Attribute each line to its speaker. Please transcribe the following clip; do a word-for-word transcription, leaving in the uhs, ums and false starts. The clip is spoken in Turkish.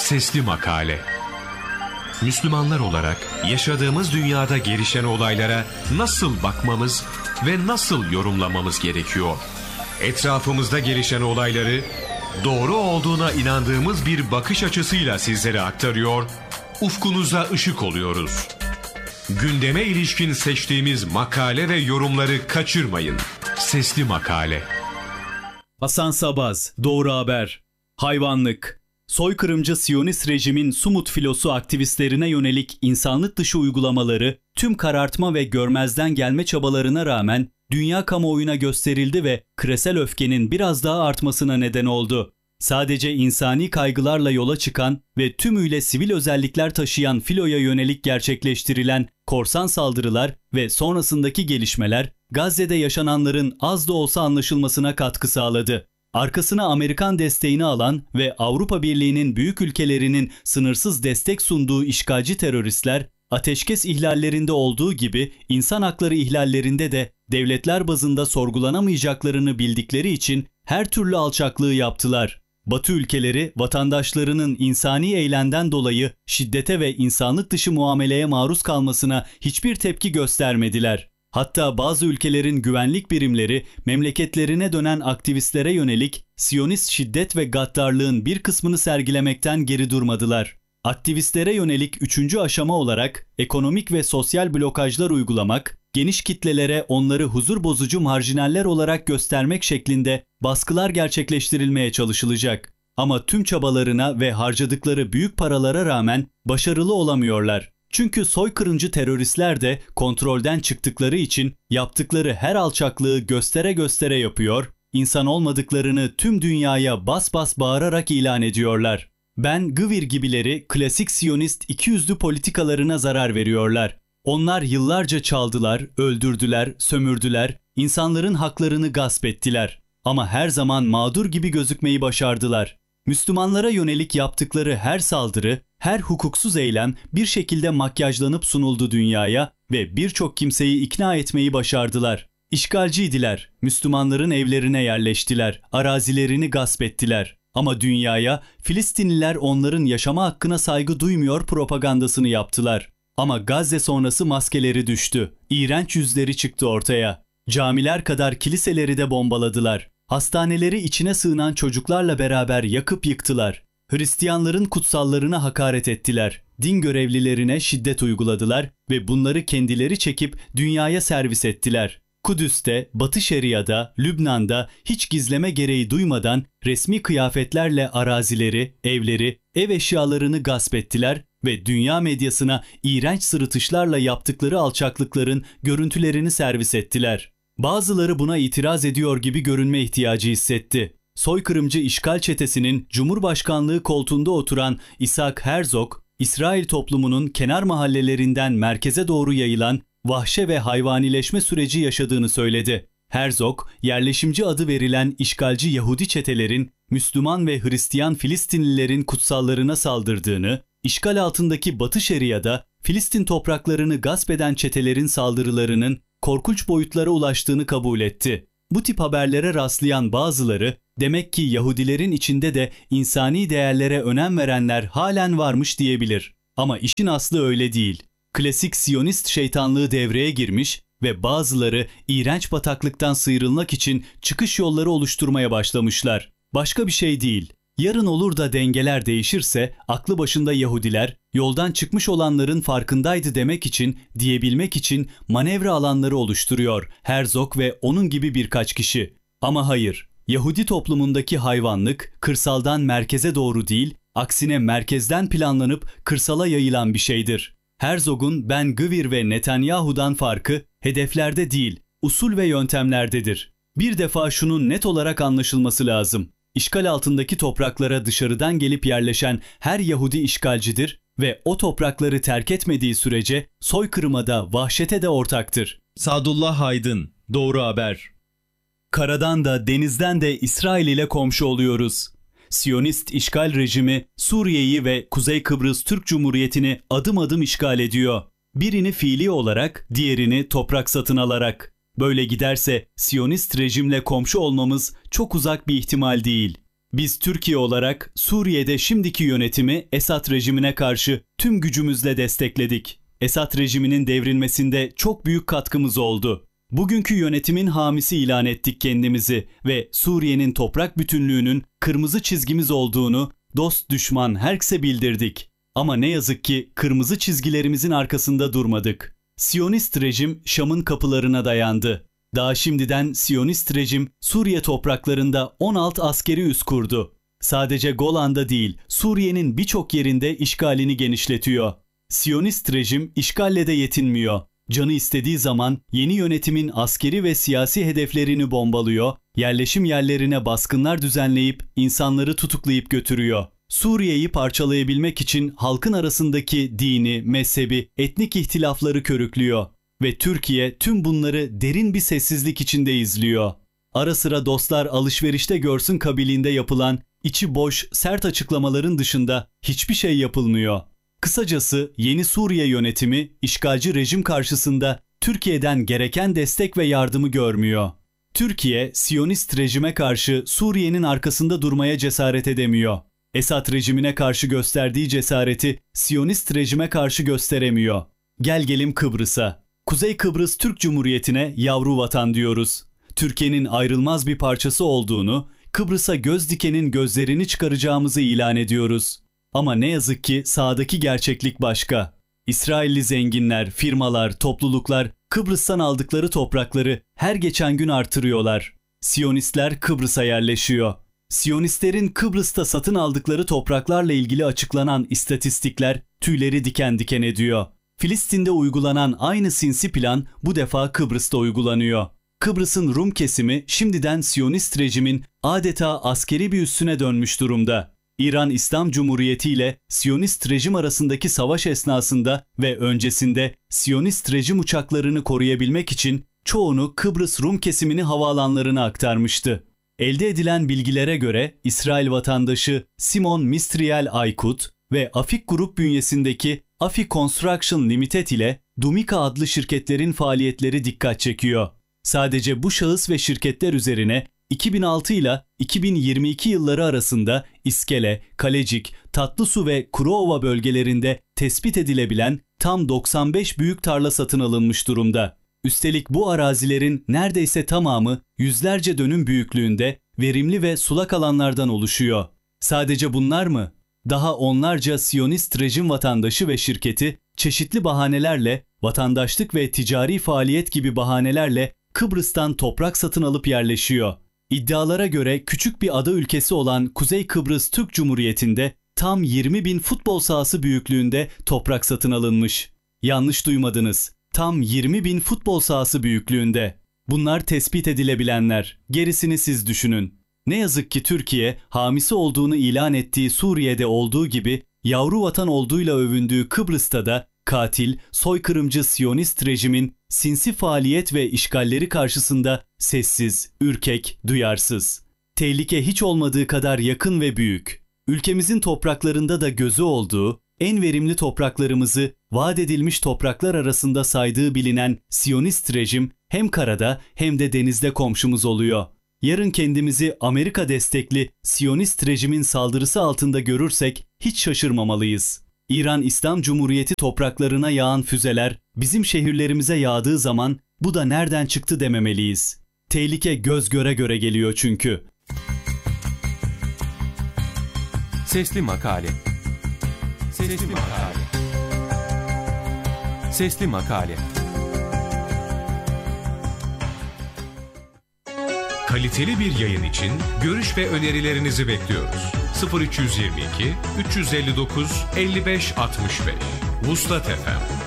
Speaker 1: Sesli Makale. Müslümanlar olarak yaşadığımız dünyada gelişen olaylara nasıl bakmamız ve nasıl yorumlamamız gerekiyor? Etrafımızda gelişen olayları doğru olduğuna inandığımız bir bakış açısıyla sizlere aktarıyor, ufkunuza ışık oluyoruz. Gündeme ilişkin seçtiğimiz makale ve yorumları kaçırmayın. Sesli Makale.
Speaker 2: Hasan Sabaz, Doğru Haber. Hayvanlık. Soykırımcı Siyonist rejimin Sumut filosu aktivistlerine yönelik insanlık dışı uygulamaları tüm karartma ve görmezden gelme çabalarına rağmen dünya kamuoyuna gösterildi ve küresel öfkenin biraz daha artmasına neden oldu. Sadece insani kaygılarla yola çıkan ve tümüyle sivil özellikler taşıyan filoya yönelik gerçekleştirilen korsan saldırılar ve sonrasındaki gelişmeler Gazze'de yaşananların az da olsa anlaşılmasına katkı sağladı. Arkasına Amerikan desteğini alan ve Avrupa Birliği'nin büyük ülkelerinin sınırsız destek sunduğu işgalci teröristler, ateşkes ihlallerinde olduğu gibi insan hakları ihlallerinde de devletler bazında sorgulanamayacaklarını bildikleri için her türlü alçaklığı yaptılar. Batı ülkeleri vatandaşlarının insani eylemden dolayı şiddete ve insanlık dışı muameleye maruz kalmasına hiçbir tepki göstermediler. Hatta bazı ülkelerin güvenlik birimleri memleketlerine dönen aktivistlere yönelik Siyonist şiddet ve gaddarlığın bir kısmını sergilemekten geri durmadılar. Aktivistlere yönelik üçüncü aşama olarak ekonomik ve sosyal blokajlar uygulamak, geniş kitlelere onları huzur bozucu marjinaller olarak göstermek şeklinde baskılar gerçekleştirilmeye çalışılacak. Ama tüm çabalarına ve harcadıkları büyük paralara rağmen başarılı olamıyorlar. Çünkü soykırımcı teröristler de kontrolden çıktıkları için yaptıkları her alçaklığı göstere göstere yapıyor, insan olmadıklarını tüm dünyaya bas bas bağırarak ilan ediyorlar. Ben Gvir gibileri klasik Siyonist ikiyüzlü politikalarına zarar veriyorlar. Onlar yıllarca çaldılar, öldürdüler, sömürdüler, insanların haklarını gasp ettiler. Ama her zaman mağdur gibi gözükmeyi başardılar. Müslümanlara yönelik yaptıkları her saldırı, her hukuksuz eylem bir şekilde makyajlanıp sunuldu dünyaya ve birçok kimseyi ikna etmeyi başardılar. İşgalciydiler, Müslümanların evlerine yerleştiler, arazilerini gasp ettiler. Ama dünyaya Filistinliler onların yaşama hakkına saygı duymuyor propagandasını yaptılar. Ama Gazze sonrası maskeleri düştü, iğrenç yüzleri çıktı ortaya. Camiler kadar kiliseleri de bombaladılar. Hastaneleri içine sığınan çocuklarla beraber yakıp yıktılar. Hristiyanların kutsallarına hakaret ettiler. Din görevlilerine şiddet uyguladılar ve bunları kendileri çekip dünyaya servis ettiler. Kudüs'te, Batı Şeria'da, Lübnan'da hiç gizleme gereği duymadan resmi kıyafetlerle arazileri, evleri, ev eşyalarını gasp ettiler ve dünya medyasına iğrenç sırıtışlarla yaptıkları alçaklıkların görüntülerini servis ettiler. Bazıları buna itiraz ediyor gibi görünme ihtiyacı hissetti. Soykırımcı işgal çetesinin Cumhurbaşkanlığı koltuğunda oturan İshak Herzog, İsrail toplumunun kenar mahallelerinden merkeze doğru yayılan vahşe ve hayvanileşme süreci yaşadığını söyledi. Herzog, yerleşimci adı verilen işgalci Yahudi çetelerin Müslüman ve Hristiyan Filistinlilerin kutsallarına saldırdığını, işgal altındaki Batı Şeria'da Filistin topraklarını gasp eden çetelerin saldırılarının korkunç boyutlara ulaştığını kabul etti. Bu tip haberlere rastlayan bazıları, demek ki Yahudilerin içinde de insani değerlere önem verenler halen varmış diyebilir. Ama işin aslı öyle değil. Klasik Siyonist şeytanlığı devreye girmiş ve bazıları iğrenç bataklıktan sıyrılmak için çıkış yolları oluşturmaya başlamışlar. Başka bir şey değil. Yarın olur da dengeler değişirse aklı başında Yahudiler yoldan çıkmış olanların farkındaydı demek için, diyebilmek için manevra alanları oluşturuyor Herzog ve onun gibi birkaç kişi. Ama hayır, Yahudi toplumundaki hayvanlık kırsaldan merkeze doğru değil, aksine merkezden planlanıp kırsala yayılan bir şeydir. Herzog'un Ben Gvir ve Netanyahu'dan farkı hedeflerde değil, usul ve yöntemlerdedir. Bir defa şunun net olarak anlaşılması lazım. İşgal altındaki topraklara dışarıdan gelip yerleşen her Yahudi işgalcidir ve o toprakları terk etmediği sürece soykırıma da vahşete de ortaktır. Sadullah Aydın, Doğru Haber. Karadan da denizden de İsrail ile komşu oluyoruz. Siyonist işgal rejimi Suriye'yi ve Kuzey Kıbrıs Türk Cumhuriyeti'ni adım adım işgal ediyor. Birini fiili olarak, diğerini toprak satın alarak. Böyle giderse Siyonist rejimle komşu olmamız çok uzak bir ihtimal değil. Biz Türkiye olarak Suriye'de şimdiki yönetimi Esad rejimine karşı tüm gücümüzle destekledik. Esad rejiminin devrilmesinde çok büyük katkımız oldu. Bugünkü yönetimin hamisi ilan ettik kendimizi ve Suriye'nin toprak bütünlüğünün kırmızı çizgimiz olduğunu dost düşman herkese bildirdik. Ama ne yazık ki kırmızı çizgilerimizin arkasında durmadık. Siyonist rejim Şam'ın kapılarına dayandı. Daha şimdiden Siyonist rejim Suriye topraklarında on altı askeri üs kurdu. Sadece Golan'da değil, Suriye'nin birçok yerinde işgalini genişletiyor. Siyonist rejim işgalle de yetinmiyor. Canı istediği zaman yeni yönetimin askeri ve siyasi hedeflerini bombalıyor, yerleşim yerlerine baskınlar düzenleyip insanları tutuklayıp götürüyor. Suriye'yi parçalayabilmek için halkın arasındaki dini, mezhebi, etnik ihtilafları körüklüyor. Ve Türkiye tüm bunları derin bir sessizlik içinde izliyor. Ara sıra dostlar alışverişte görsün kabiliğinde yapılan içi boş, sert açıklamaların dışında hiçbir şey yapılmıyor. Kısacası yeni Suriye yönetimi işgalci rejim karşısında Türkiye'den gereken destek ve yardımı görmüyor. Türkiye, Siyonist rejime karşı Suriye'nin arkasında durmaya cesaret edemiyor. Esad rejimine karşı gösterdiği cesareti Siyonist rejime karşı gösteremiyor. Gel gelim Kıbrıs'a. Kuzey Kıbrıs Türk Cumhuriyeti'ne yavru vatan diyoruz. Türkiye'nin ayrılmaz bir parçası olduğunu, Kıbrıs'a göz dikenin gözlerini çıkaracağımızı ilan ediyoruz. Ama ne yazık ki sahadaki gerçeklik başka. İsrailli zenginler, firmalar, topluluklar Kıbrıs'tan aldıkları toprakları her geçen gün artırıyorlar. Siyonistler Kıbrıs'a yerleşiyor. Siyonistlerin Kıbrıs'ta satın aldıkları topraklarla ilgili açıklanan istatistikler tüyleri diken diken ediyor. Filistin'de uygulanan aynı sinsi plan bu defa Kıbrıs'ta uygulanıyor. Kıbrıs'ın Rum kesimi şimdiden Siyonist rejimin adeta askeri bir üssüne dönmüş durumda. İran İslam Cumhuriyeti ile Siyonist rejim arasındaki savaş esnasında ve öncesinde Siyonist rejim uçaklarını koruyabilmek için çoğunu Kıbrıs Rum kesimini havaalanlarına aktarmıştı. Elde edilen bilgilere göre İsrail vatandaşı Simon Mistriel Aykut ve Afik Grup bünyesindeki Afik Construction Limited ile Dumika adlı şirketlerin faaliyetleri dikkat çekiyor. Sadece bu şahıs ve şirketler üzerine iki bin altı ile iki bin yirmi iki yılları arasında İskele, Kalecik, Tatlısu ve Kuruova bölgelerinde tespit edilebilen tam doksan beş büyük tarla satın alınmış durumda. Üstelik bu arazilerin neredeyse tamamı yüzlerce dönüm büyüklüğünde verimli ve sulak alanlardan oluşuyor. Sadece bunlar mı? Daha onlarca Siyonist rejim vatandaşı ve şirketi çeşitli bahanelerle, vatandaşlık ve ticari faaliyet gibi bahanelerle Kıbrıs'tan toprak satın alıp yerleşiyor. İddialara göre küçük bir ada ülkesi olan Kuzey Kıbrıs Türk Cumhuriyeti'nde tam yirmi bin futbol sahası büyüklüğünde toprak satın alınmış. Yanlış duymadınız. Tam yirmi bin futbol sahası büyüklüğünde. Bunlar tespit edilebilenler. Gerisini siz düşünün. Ne yazık ki Türkiye, hamisi olduğunu ilan ettiği Suriye'de olduğu gibi yavru vatan olduğuyla övündüğü Kıbrıs'ta da katil, soykırımcı Siyonist rejimin sinsi faaliyet ve işgalleri karşısında sessiz, ürkek, duyarsız. Tehlike hiç olmadığı kadar yakın ve büyük. Ülkemizin topraklarında da gözü olduğu, en verimli topraklarımızı vaat edilmiş topraklar arasında saydığı bilinen Siyonist rejim hem karada hem de denizde komşumuz oluyor. Yarın kendimizi Amerika destekli Siyonist rejimin saldırısı altında görürsek hiç şaşırmamalıyız. İran İslam Cumhuriyeti topraklarına yağan füzeler bizim şehirlerimize yağdığı zaman bu da nereden çıktı dememeliyiz. Tehlike göz göre göre geliyor çünkü.
Speaker 3: Sesli Makale. Sesli Makale. Sesli Makale.
Speaker 1: Kaliteli bir yayın için görüş ve önerilerinizi bekliyoruz. sıfır üç yüz yirmi iki üç yüz elli dokuz elli beş altmış beş Vuslat F M